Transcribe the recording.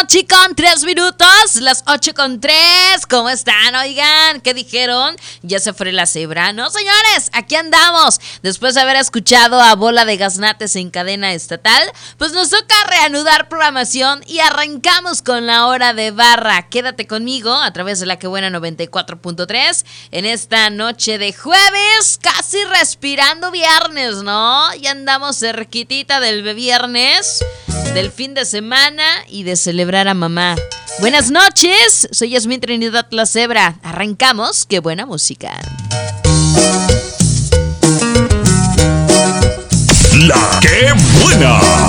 8:03, las 8:03. ¿Cómo están? Oigan, ¿qué dijeron? ¿Ya se fue la cebra? No, señores, aquí andamos. Después de haber escuchado a Bola de Gaznates en cadena estatal, pues nos toca reanudar programación y arrancamos con la hora de barra. Quédate conmigo a través de la que buena 94.3 en esta noche de jueves, casi respirando viernes, ¿no? Ya andamos cerquitita del viernes, del fin de semana y de celebrar a mamá. Buenas noches, soy Yasmín Trinidad la Cebra. Arrancamos, qué buena música. La que buena.